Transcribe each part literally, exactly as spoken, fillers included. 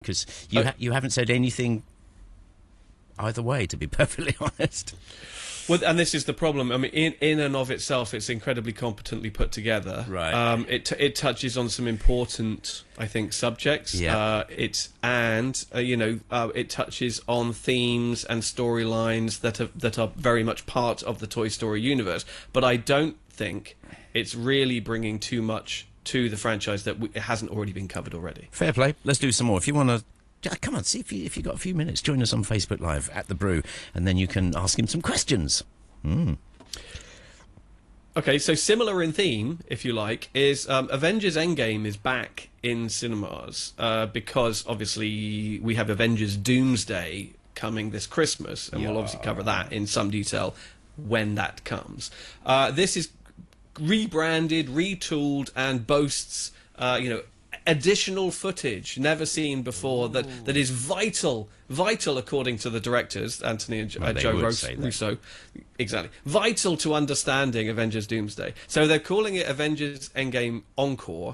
because you Uh, ha- you haven't said anything either way, to be perfectly honest. Well, and this is the problem. I mean, in, in and of itself, it's incredibly competently put together. Right. Um, it t- it touches on some important, I think, subjects. Yeah. Uh, it's and uh, you know, uh, it touches on themes and storylines that are that are very much part of the Toy Story universe. But I don't think it's really bringing too much to the franchise that w- it hasn't already been covered already. Fair play. Let's do some more. If you want to. Come on, see if you if you got a few minutes. Join us on Facebook Live at The Brew, and then you can ask him some questions. Mm. Okay, so similar in theme, if you like, is um, Avengers Endgame is back in cinemas uh, because obviously we have Avengers Doomsday coming this Christmas, and we'll obviously cover that in some detail when that comes. Uh, this is rebranded, retooled, and boasts, uh, you know, additional footage never seen before that that is vital vital according to the directors Anthony and Jo- Well, uh, they Joe would Ros- say that. Russo, exactly vital to understanding Avengers Doomsday. So they're calling it Avengers Endgame Encore,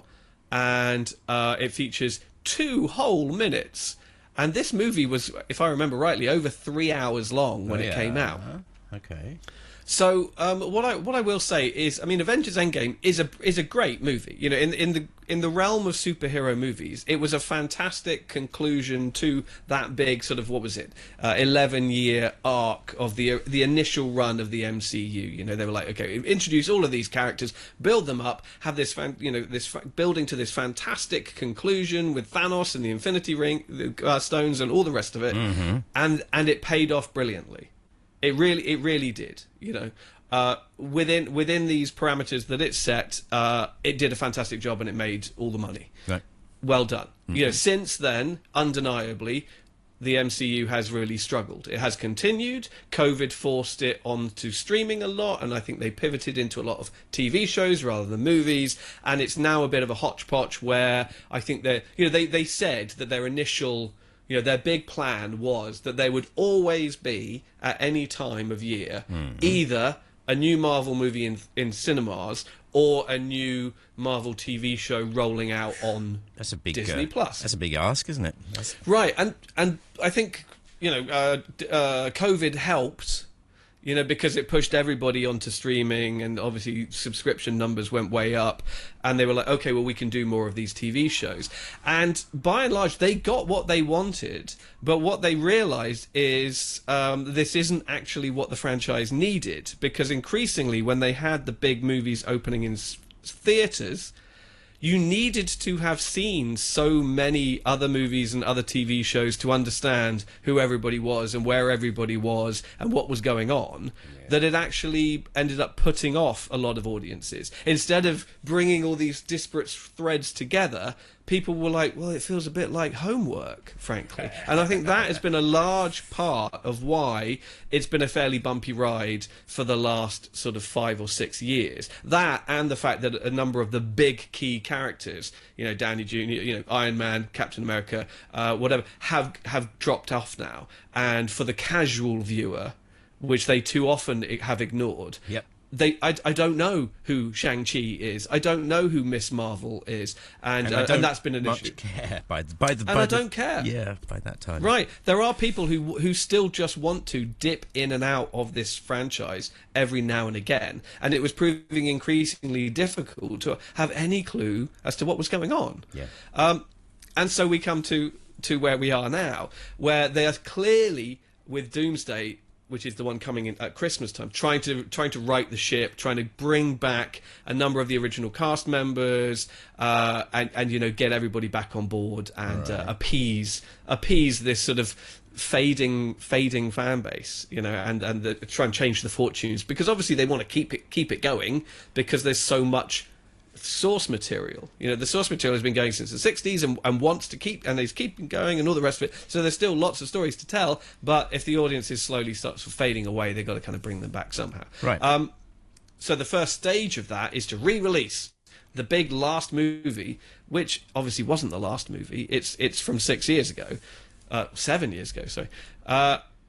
and uh, it features two whole minutes. And this movie was, if I remember rightly, over three hours long when Oh, it yeah. came out. Okay. So um, what I what I will say is, I mean, Avengers Endgame is a is a great movie. You know, in in the in the realm of superhero movies, it was a fantastic conclusion to that big sort of, what was it, uh, eleven year arc of the the initial run of the M C U. You know, they were like, okay, introduce all of these characters, build them up, have this fan, you know, this fa- building to this fantastic conclusion with Thanos and the Infinity Ring, the uh, stones, and all the rest of it, and and it paid off brilliantly. It really, it really did. You know, uh, within within these parameters that it set, uh, it did a fantastic job, and it made all the money. Right. Well done. You know, since then, undeniably, the M C U has really struggled. It has continued. COVID forced it onto streaming a lot, and I think they pivoted into a lot of T V shows rather than movies. And it's now a bit of a hodgepodge where I think they, you know, they they said that their initial. You know, their big plan was that there would always be, at any time of year, mm-hmm. either a new Marvel movie in in cinemas or a new Marvel T V show rolling out on That's a big Disney uh, Plus. That's a big ask, isn't it? That's... Right, and and I think, you know, uh, d- uh, COVID helped. You know, because it pushed everybody onto streaming, and obviously subscription numbers went way up, and they were like, okay, well, we can do more of these T V shows. And by and large, they got what they wanted, but what they realized is um, this isn't actually what the franchise needed, because increasingly, when they had the big movies opening in s- theaters, you needed to have seen so many other movies and other T V shows to understand who everybody was and where everybody was and what was going on, yeah. that it actually ended up putting off a lot of audiences. Instead of bringing all these disparate threads together, people were like, well, it feels a bit like homework, frankly. And I think that has been a large part of why it's been a fairly bumpy ride for the last sort of five or six years. That, and the fact that a number of the big key characters, you know, Downey Junior, you know, Iron Man, Captain America, uh, whatever, have have dropped off now. And for the casual viewer, which they too often have ignored, yep. They, I, I don't know who Shang-Chi is. I don't know who Miss Marvel is, and and, uh, and that's been an much issue. Care by the, by the, and by I the, don't care. Yeah, by that time, right? There are people who who still just want to dip in and out of this franchise every now and again, and it was proving increasingly difficult to have any clue as to what was going on. Yeah. Um, and so we come to to where we are now, where they are clearly with Doomsday, which is the one coming in at Christmas time, trying to trying to right the ship, trying to bring back a number of the original cast members, uh, and and you know, get everybody back on board and right. uh, appease appease this sort of fading fading fan base, you know, and and the, try and change the fortunes, because obviously they want to keep it keep it going because there's so much source material. You know, the source material has been going since the sixties and, and wants to keep, and it's keeping going and all the rest of it. So there's still lots of stories to tell, but if the audiences slowly starts fading away, they've got to kind of bring them back somehow. Right. Um, so the first stage of that is to re-release the big last movie, which obviously wasn't the last movie. It's it's from six years ago, uh, seven years ago, sorry. Uh,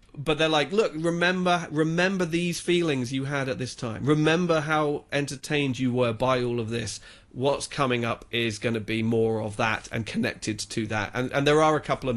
but they're like, look, remember, remember these feelings you had at this time. Remember how entertained you were by all of this. What's coming up is going to be more of that and connected to that. And and there are a couple of